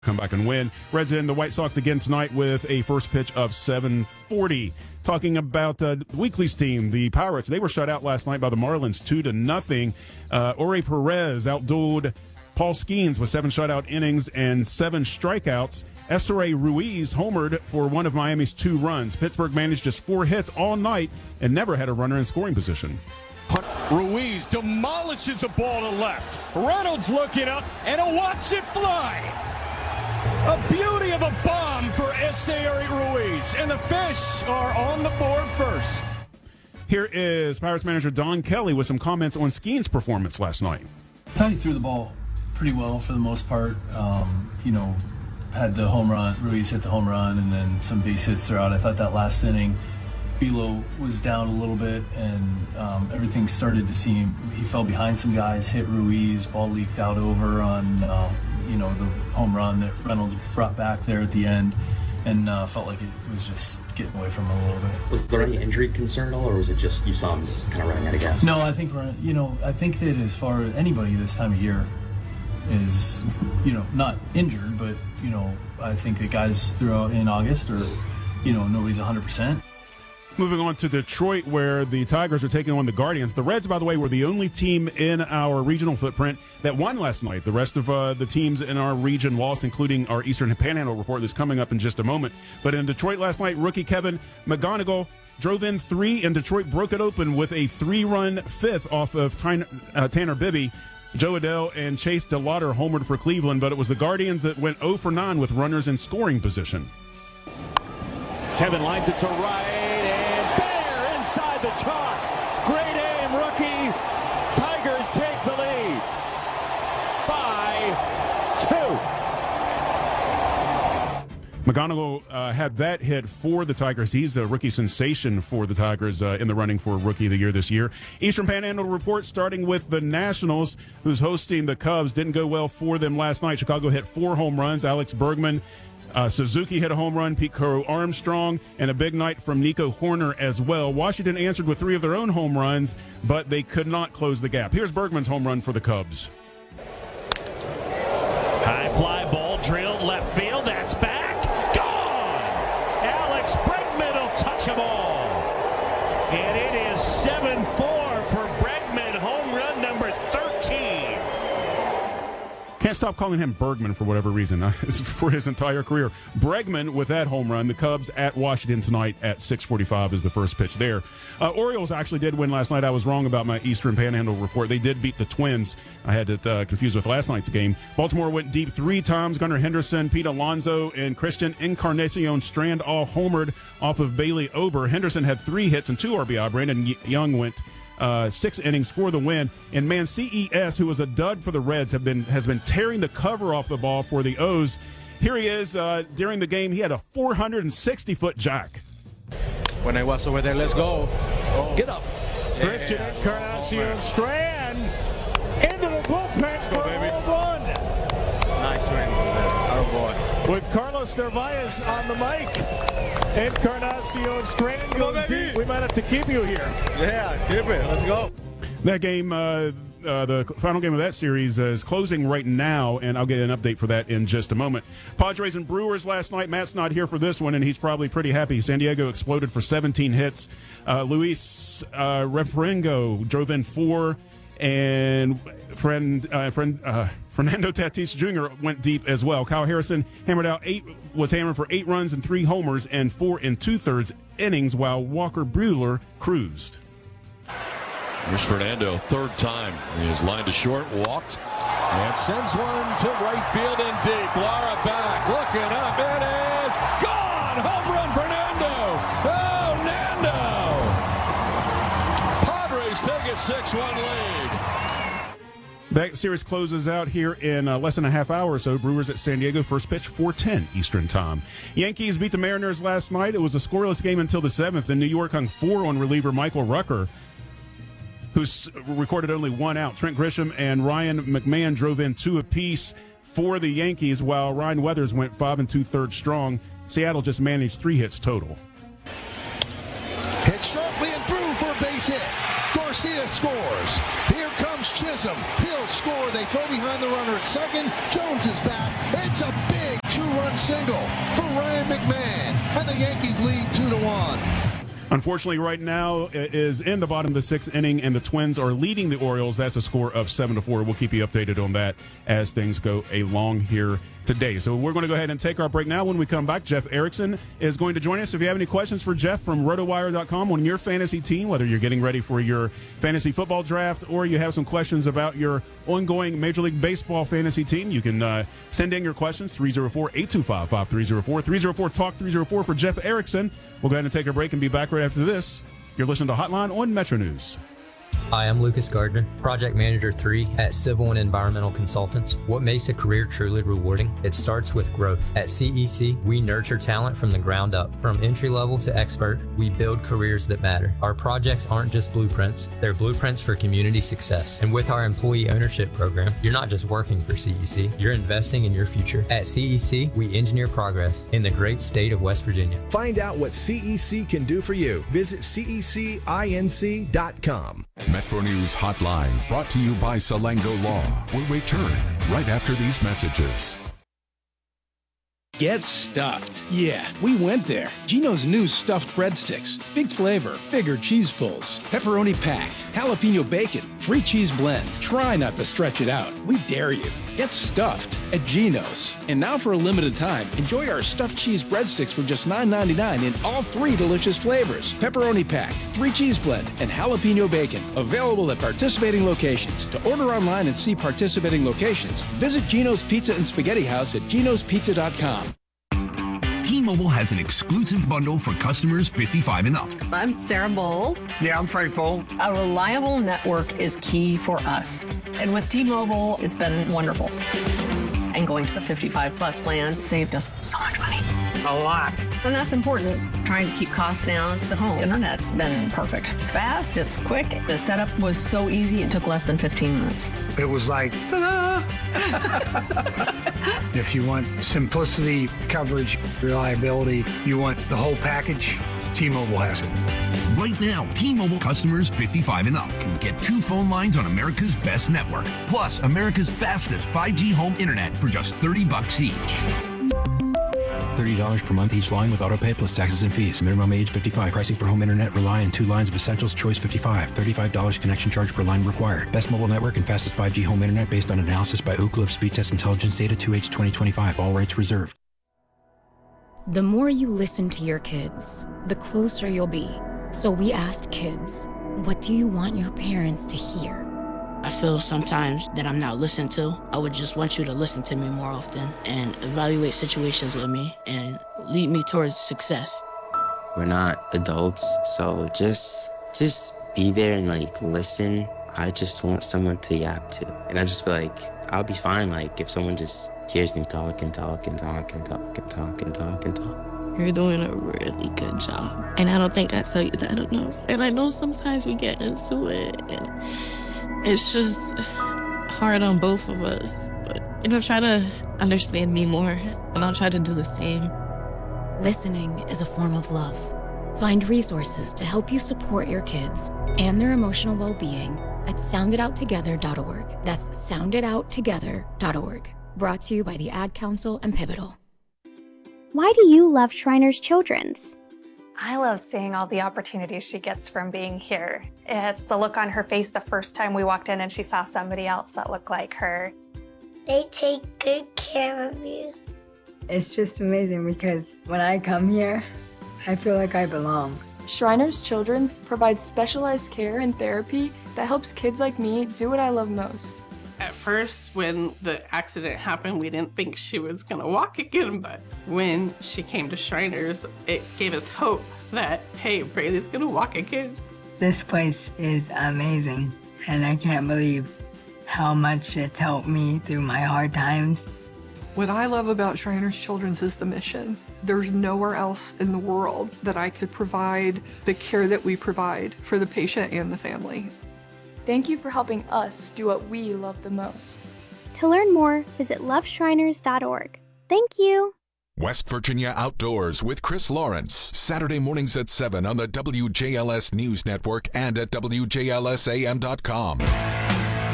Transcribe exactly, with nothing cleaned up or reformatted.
come back and win. Reds in the White Sox again tonight with a first pitch of seven forty. Talking about uh, Weekly's team, the Pirates, they were shut out last night by the Marlins two to nothing. Uh, Ori Perez outdueled Paul Skeens with seven shutout innings and seven strikeouts. Esteury Ruiz homered for one of Miami's two runs. Pittsburgh managed just four hits all night and never had a runner in scoring position. Ruiz demolishes a ball to left. Reynolds looking up, and a watch it fly. A beauty of a bomb for Esteury Ruiz, and the Fish are on the board first. Here is Pirates manager Don Kelly with some comments on Skeens' performance last night. I thought he threw the ball pretty well for the most part. Um, you know, had the home run, Ruiz hit the home run, and then some base hits throughout. I thought that last inning, Velo was down a little bit, and um, everything started to seem, he fell behind some guys, hit Ruiz, ball leaked out over on, uh, you know, the home run that Reynolds brought back there at the end, and uh, felt like it was just getting away from him a little bit. Was there any injury concern at all, or was it just you saw him kind of running out of gas? No, I think, you know, I think that as far as anybody this time of year is, you know, not injured, but, you know, I think that guys throughout in August or, you know, nobody's one hundred percent. Moving on to Detroit, where the Tigers are taking on the Guardians. The Reds, by the way, were the only team in our regional footprint that won last night. The rest of uh, the teams in our region lost, including our Eastern Panhandle report that's coming up in just a moment. But in Detroit last night, rookie Kevin McGonigal drove in three, and Detroit broke it open with a three-run fifth off of Tanner, uh, Tanner Bibby. Joe Adell and Chase DeLauder homered for Cleveland, but it was the Guardians that went oh for nine with runners in scoring position. Kevin lines it to right, and there inside the chalk. Great aim, rookie. Tigers take the lead by two. McGonigal uh, had that hit for the Tigers. He's a rookie sensation for the Tigers uh, in the running for Rookie of the Year this year. Eastern Panhandle report starting with the Nationals, who's hosting the Cubs. Didn't go well for them last night. Chicago hit four home runs. Alex Bergman, uh, Suzuki hit a home run. Pete Crow Armstrong, and a big night from Nico Horner as well. Washington answered with three of their own home runs, but they could not close the gap. Here's Bergman's home run for the Cubs. High fly ball drilled left field. That's back. Alex Bregman will touch them all. And it is seven four for Bregman, home run number thirteen. Can't stop calling him Bergman for whatever reason. It's for his entire career. Bregman with that home run. The Cubs at Washington tonight at six forty-five is the first pitch there. Uh, Orioles actually did win last night. I was wrong about my Eastern Panhandle report. They did beat the Twins. I had it uh, confused with last night's game. Baltimore went deep three times. Gunnar Henderson, Pete Alonso, and Christian Encarnacion Strand all homered off of Bailey Ober. Henderson had three hits and two R B I. Brandon Young went Uh, six innings for the win. And man, C E S, who was a dud for the Reds, have been has been tearing the cover off the ball for the O's. Here he is uh, during the game. He had a four hundred sixty foot jack. When I was over there, let's go. Oh. Get up. Yeah. Christian Encarnacion oh, Strand into the bullpen for a home run. Nice swing. Our boy. With Carlos Narvaez on the mic. Encarnacion Strand goes go, deep. We might have to keep you here. Yeah, keep it. Let's go. That game, uh, uh, the final game of that series uh, is closing right now, and I'll get an update for that in just a moment. Padres and Brewers last night. Matt's not here for this one, and he's probably pretty happy. San Diego exploded for seventeen hits. Uh, Luis uh, Refrengo drove in four, and friend, uh, friend uh, Fernando Tatis Junior went deep as well. Kyle Harrison hammered out eight, was hammered for eight runs and three homers and four and two-thirds innings, while Walker Buehler cruised. Here's Fernando, third time. He is lined to short, walked, and sends one to right field and deep. Lara back, looking up, it is gone! Home run, Fernando! Oh, Nando! Padres take a six one lead. That series closes out here in uh, less than a half hour or so. Brewers at San Diego, first pitch, four ten Eastern time. Yankees beat the Mariners last night. It was a scoreless game until the seventh, and New York hung four on reliever Michael Rucker, who recorded only one out. Trent Grisham and Ryan McMahon drove in two apiece for the Yankees, while Ryan Weathers went five and two-thirds strong. Seattle just managed three hits total. Hit sharply and through for a base hit. Garcia scores. Here comes Chisholm. He'll score. They throw behind the runner at second. Jones is back. It's a big two-run single for Ryan McMahon, and the Yankees lead two to one. Unfortunately, right now it is in the bottom of the sixth inning, and the Twins are leading the Orioles. That's a score of seven to four. We'll keep you updated on that as things go along here today. So we're going to go ahead and take our break now. When we come back, Jeff Erickson is going to join us. If you have any questions for Jeff from rotowire dot com on your fantasy team, whether you're getting ready for your fantasy football draft or you have some questions about your ongoing Major League Baseball fantasy team, you can uh, send in your questions, three oh four, eight two five, five three oh four, three oh four, talk three oh four for Jeff Erickson. We'll go ahead and take a break and be back right after this. You're listening to Hotline on Metro News. Hi, I'm Lucas Gardner, Project Manager three at Civil and Environmental Consultants. What makes a career truly rewarding? It starts with growth. At C E C, we nurture talent from the ground up. From entry level to expert, we build careers that matter. Our projects aren't just blueprints, they're blueprints for community success. And with our employee ownership program, you're not just working for C E C, you're investing in your future. At C E C, we engineer progress in the great state of West Virginia. Find out what C E C can do for you. Visit C E C inc dot com. Metro News Hotline, brought to you by Salango Law. We'll return right after these messages. Get stuffed. Yeah, we went there. Gino's new stuffed breadsticks. Big flavor, bigger cheese pulls, pepperoni packed, jalapeno bacon, three cheese blend. Try not to stretch it out. We dare you. Get stuffed at Gino's. And now for a limited time, enjoy our stuffed cheese breadsticks for just nine ninety-nine in all three delicious flavors. Pepperoni packed, three cheese blend, and jalapeno bacon. Available at participating locations. To order online and see participating locations, visit Gino's Pizza and Spaghetti House at ginos pizza dot com. T-Mobile has an exclusive bundle for customers fifty-five and up. I'm Sarah Bowl. Yeah, I'm Frank Bowl. A reliable network is key for us. And with T-Mobile, it's been wonderful. And going to the fifty-five plus plan saved us so much money. A lot. And that's important. Trying to keep costs down. The home internet's been perfect. It's fast, it's quick. The setup was so easy, it took less than fifteen minutes. It was like, ta-da! If you want simplicity, coverage, reliability, you want the whole package, T-Mobile has it. Right now, T-Mobile customers fifty-five and up can get two phone lines on America's best network, plus America's fastest five G home internet for just thirty bucks each. thirty dollars per month each line with autopay plus taxes and fees. Minimum age fifty-five. Pricing for home internet rely on two lines of Essentials Choice fifty-five. thirty-five dollars connection charge per line required. Best mobile network and fastest five G home internet based on analysis by Ookla of Speed Test Intelligence Data two H twenty twenty-five. All rights reserved. The more you listen to your kids, the closer you'll be. So we asked kids, what do you want your parents to hear? I feel sometimes that I'm not listened to. I would just want you to listen to me more often and evaluate situations with me and lead me towards success. We're not adults, so just just be there and like listen. I just want someone to yap to. And I just feel like I'll be fine like if someone just hears me talk and talk and talk and talk and talk and talk and talk. You're doing a really good job. And I don't think I tell you that enough. And I know sometimes we get into it and it's just hard on both of us, but you know, try to understand me more, and I'll try to do the same. Listening is a form of love. Find resources to help you support your kids and their emotional well-being at sound it out together dot org. That's sound it out together dot org. Brought to you by the Ad Council and Pivotal. Why do you love Shriners Children's? I love seeing all the opportunities she gets from being here. It's the look on her face the first time we walked in and she saw somebody else that looked like her. They take good care of you. It's just amazing because when I come here, I feel like I belong. Shriners Children's provides specialized care and therapy that helps kids like me do what I love most. At first, when the accident happened, we didn't think she was gonna walk again, but when she came to Shriners, it gave us hope that, hey, Braylee's gonna walk again. This place is amazing, and I can't believe how much it's helped me through my hard times. What I love about Shriners Children's is the mission. There's nowhere else in the world that I could provide the care that we provide for the patient and the family. Thank you for helping us do what we love the most. To learn more, visit love shriners dot org. Thank you. West Virginia Outdoors with Chris Lawrence, Saturday mornings at seven on the W J L S News Network and at W J L S A M dot com.